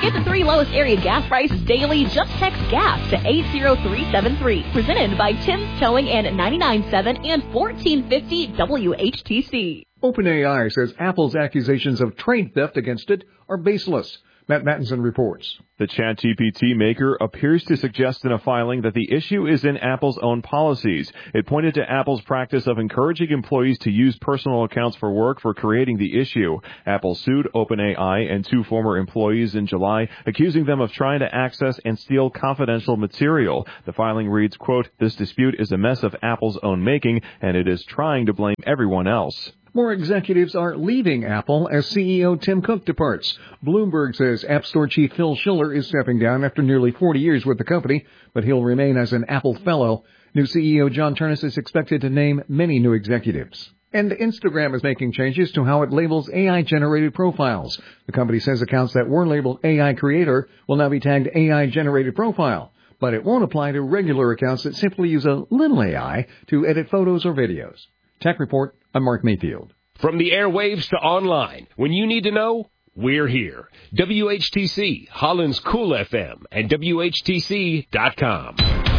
Get the 3 lowest area gas prices daily. Just text GAS to 80373. Presented by Tim's Towing and 99.7 and 1450 WHTC. OpenAI says Apple's accusations of trade theft against it are baseless. Matt Mattinson reports. The ChatGPT maker appears to suggest in a filing that the issue is in Apple's own policies. It pointed to Apple's practice of encouraging employees to use personal accounts for work for creating the issue. Apple sued OpenAI and 2 former employees in July, accusing them of trying to access and steal confidential material. The filing reads, quote, "This dispute is a mess of Apple's own making, and it is trying to blame everyone else." More executives are leaving Apple as CEO Tim Cook departs. Bloomberg says App Store chief Phil Schiller is stepping down after nearly 40 years with the company, but he'll remain as an Apple fellow. New CEO John Ternus is expected to name many new executives. And Instagram is making changes to how it labels AI-generated profiles. The company says accounts that were labeled AI creator will now be tagged AI-generated profile, but it won't apply to regular accounts that simply use a little AI to edit photos or videos. Tech Report, I'm Mark Mayfield. From the airwaves to online, when you need to know, we're here. WHTC, Holland's Cool FM, and WHTC.com.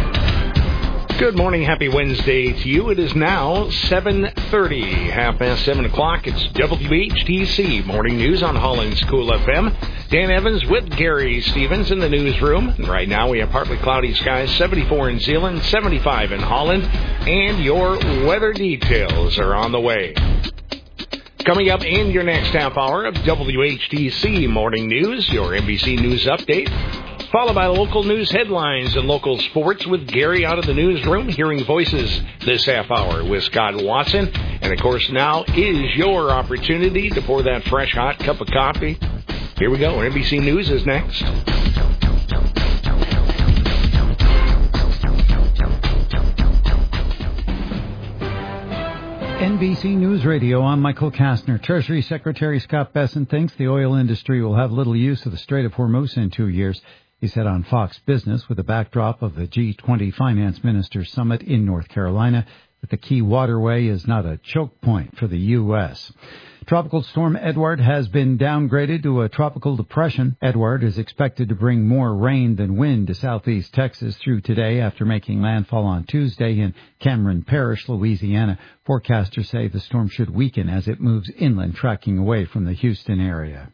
Good morning. Happy Wednesday to you. It is now 7:30, 7:30 o'clock. It's WHTC Morning News on Holland's Cool FM. Dan Evans with Gary Stevens in the newsroom. And right now we have partly cloudy skies, 74 in Zeeland, 75 in Holland, and your weather details are on the way. Coming up in your next half hour of WHTC Morning News, your NBC News update, followed by local news headlines and local sports with Gary out of the newsroom, hearing voices this half hour with Scott Watson. And, of course, now is your opportunity to pour that fresh, hot cup of coffee. Here we go. NBC News is next. NBC News Radio, I'm Michael Kastner. Treasury Secretary Scott Bessent thinks the oil industry will have little use of the Strait of Hormuz in 2 years. He said on Fox Business, with the backdrop of the G20 Finance Ministers Summit in North Carolina, that the key waterway is not a choke point for the U.S. Tropical storm Edward has been downgraded to a tropical depression. Edward is expected to bring more rain than wind to southeast Texas through today after making landfall on Tuesday in Cameron Parish, Louisiana. Forecasters say the storm should weaken as it moves inland, tracking away from the Houston area.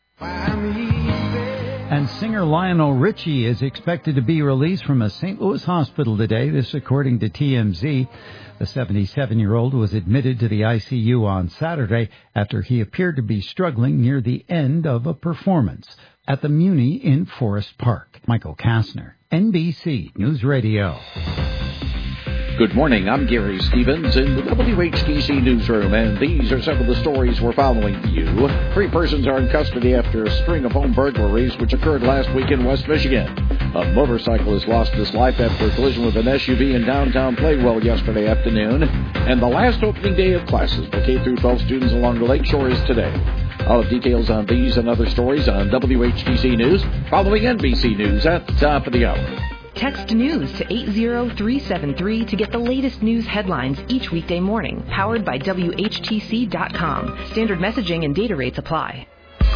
And singer Lionel Richie is expected to be released from a St. Louis hospital today, this according to TMZ. The 77-year-old was admitted to the ICU on Saturday after he appeared to be struggling near the end of a performance at the Muni in Forest Park. Michael Kastner, NBC News Radio. Good morning, I'm Gary Stevens in the WHTC newsroom, and these are some of the stories we're following for you. 3 persons are in custody after a string of home burglaries which occurred last week in West Michigan. A motorcyclist lost his life after a collision with an SUV in downtown Playwell yesterday afternoon, and the last opening day of classes for K-12 students along the Lakeshore is today. I'll have details on these and other stories on WHTC News, following NBC News at the top of the hour. Text news to 80373 to get the latest news headlines each weekday morning. Powered by WHTC.com. Standard messaging and data rates apply.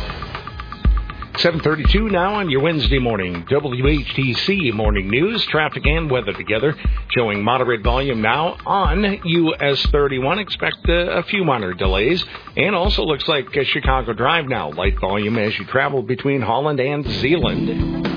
7:32 now on your Wednesday morning. WHTC Morning News, traffic and weather together, showing moderate volume now on US 31. Expect a few minor delays. And also looks like Chicago Drive now, light volume as you travel between Holland and Zeeland.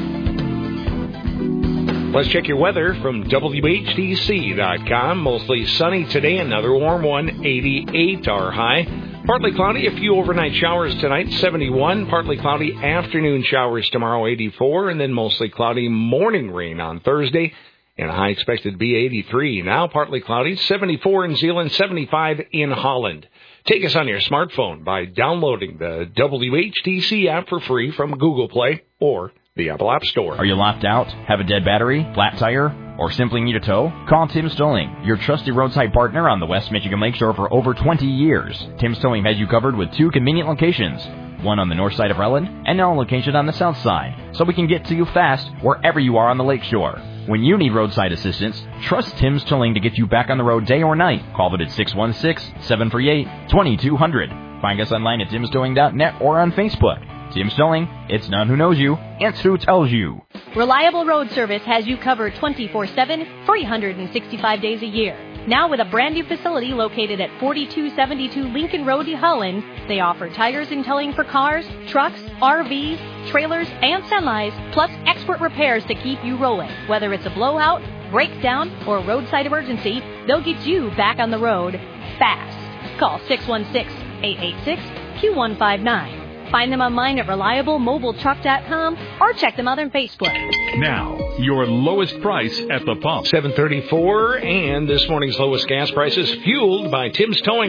Let's check your weather from WHTC.com. Mostly sunny today, another warm one, 88 our high. Partly cloudy, a few overnight showers tonight, 71. Partly cloudy afternoon showers tomorrow, 84. And then mostly cloudy morning rain on Thursday. And a high expected to be 83. Now partly cloudy, 74 in Zeeland, 75 in Holland. Take us on your smartphone by downloading the WHTC app for free from Google Play or the Apple App Store. Are you locked out, have a dead battery, flat tire, or simply need a tow? Call Tim's Towing, your trusted roadside partner on the West Michigan Lakeshore for over 20 years. Tim's Towing has you covered with 2 convenient locations, one on the north side of Relland and now a location on the south side, so we can get to you fast wherever you are on the lakeshore. When you need roadside assistance, trust Tim's Towing to get you back on the road day or night. Call them at 616-738-2200. Find us online at timstowing.net or on Facebook. Tim's Towing, it's not who knows you, it's who tells you. Reliable Road Service has you covered 24/7, 365 days a year. Now with a brand new facility located at 4272 Lincoln Road, Holland, they offer tires and towing for cars, trucks, RVs, trailers, and semis, plus expert repairs to keep you rolling. Whether it's a blowout, breakdown, or roadside emergency, they'll get you back on the road fast. Call 616-886-Q159. Find them online at reliablemobiletruck.com or check them out on Facebook. Now, your lowest price at the pump. 7:34, and this morning's lowest gas prices fueled by Tim's Towing.